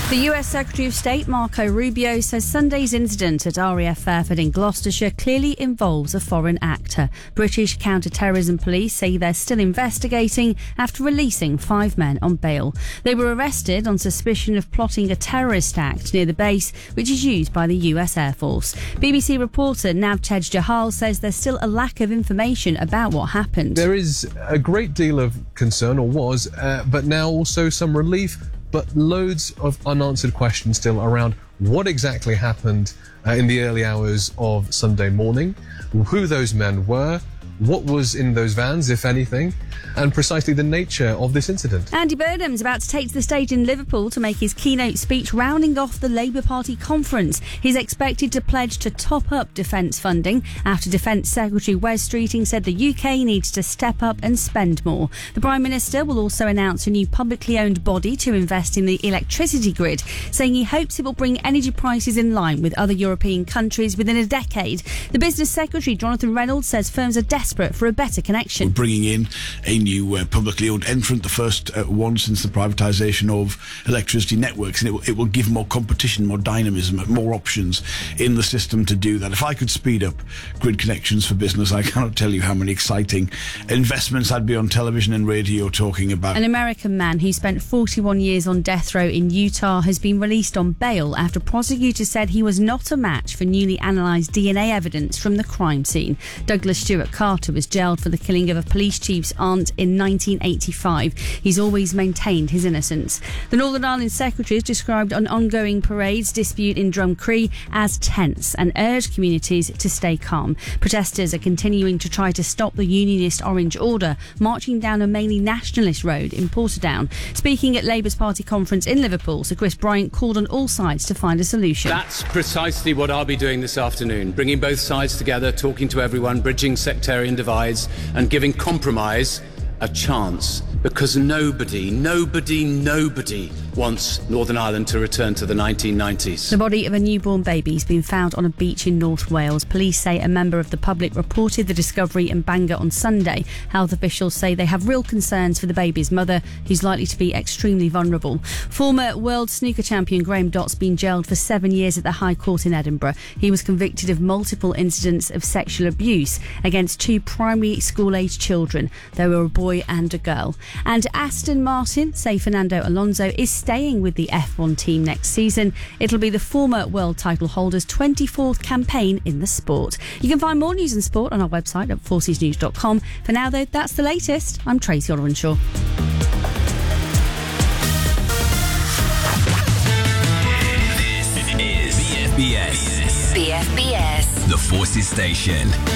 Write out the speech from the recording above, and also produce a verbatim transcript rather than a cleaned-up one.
The U S Secretary of State Marco Rubio says Sunday's incident at R A F Fairford in Gloucestershire clearly involves a foreign actor. British counter-terrorism police say they're still investigating after releasing five men on bail. They were arrested on suspicion of plotting a terrorist act near the base, which is used by the U S Air Force. B B C reporter Navtej Jahal says there's still a lack of information about what happened. There is a great deal of concern, or was, uh, but now also some relief, but loads of unanswered questions still around what exactly happened uh, in the early hours of Sunday morning, who those men were, what was in those vans, if anything, and precisely the nature of this incident. Andy Burnham's about to take to the stage in Liverpool to make his keynote speech rounding off the Labour Party conference. He's expected to pledge to top up defence funding after Defence Secretary Wes Streeting said the U K needs to step up and spend more. The Prime Minister will also announce a new publicly owned body to invest in the electricity grid, saying he hopes it will bring energy prices in line with other European countries within a decade. The Business Secretary, Jonathan Reynolds, says firms are desperate for a better connection. We're bringing in a new uh, publicly owned entrant, the first uh, one since the privatisation of electricity networks, and it will, it will give more competition, more dynamism, more options in the system to do that. If I could speed up grid connections for business, I cannot tell you how many exciting investments I'd be on television and radio talking about. An American man who spent forty-one years on death row in Utah has been released on bail after prosecutors said he was not a match for newly analysed D N A evidence from the crime scene. Douglas Stewart Carter was jailed for the killing of a police chief's aunt in nineteen eighty-five. He's always maintained his innocence. The Northern Ireland Secretary has described an ongoing parades dispute in Drumcree as tense and urged communities to stay calm. Protesters are continuing to try to stop the unionist Orange Order, marching down a mainly nationalist road in Portadown. Speaking at Labour's party conference in Liverpool, Sir Chris Bryant called on all sides to find a solution. That's precisely what I'll be doing this afternoon, bringing both sides together, talking to everyone, bridging sectarian divides and giving compromise a chance, because nobody, nobody, nobody wants Northern Ireland to return to the nineteen nineties. The body of a newborn baby has been found on a beach in North Wales. Police say a member of the public reported the discovery in Bangor on Sunday. Health officials say they have real concerns for the baby's mother, who's likely to be extremely vulnerable. Former world snooker champion Graham Dott's been jailed for seven years at the High Court in Edinburgh. He was convicted of multiple incidents of sexual abuse against two primary school-age children. There were a boy and a girl. And Aston Martin say Fernando Alonso is staying with the F one team next season. It'll be the former world title holder's twenty-fourth campaign in the sport. You can find more news and sport on our website at forces news dot com. For now, though, that's the latest. I'm Tracy Olorenshaw. This is B F B S. B F B S. The Forces Station.